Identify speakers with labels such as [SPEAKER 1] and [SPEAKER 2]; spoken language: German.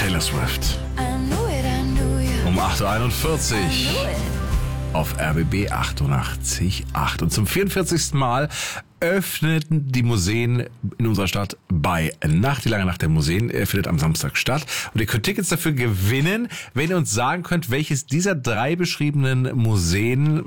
[SPEAKER 1] Taylor Swift. Um 8.41 Uhr auf RBB 88.8. Und zum 44. Mal öffneten die Museen in unserer Stadt bei Nacht. Die lange Nacht der Museen findet am Samstag statt. Und ihr könnt Tickets dafür gewinnen, wenn ihr uns sagen könnt, welches dieser 3 beschriebenen Museen